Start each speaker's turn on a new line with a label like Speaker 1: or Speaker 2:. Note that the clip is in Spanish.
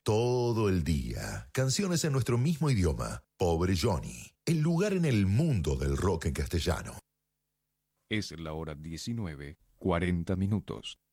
Speaker 1: Todo el día, canciones en nuestro mismo idioma. Pobre Johnny, el lugar en el mundo del rock en castellano.
Speaker 2: Es la hora 19:40.